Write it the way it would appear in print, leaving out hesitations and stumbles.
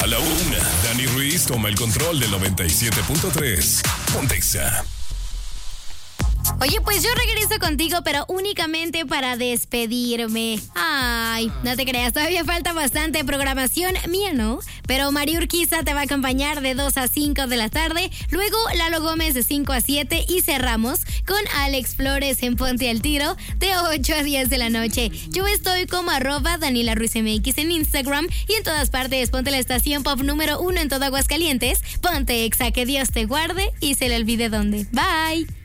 A la una, Dani Ruiz toma el control del 97.3. Pontexa. Oye, pues yo regreso contigo, pero únicamente para despedirme. Ay, no te creas, todavía falta bastante programación mía, ¿no? Pero María Urquiza te va a acompañar de 2 a 5 de la tarde, luego Lalo Gómez de 5 a 7 y cerramos con Alex Flores en Ponte al Tiro de 8 a 10 de la noche. Yo estoy como @DanielaRuizMX en Instagram y en todas partes. Ponte la estación pop número 1 en todo Aguascalientes. Ponte Exa, que Dios te guarde y se le olvide dónde. Bye.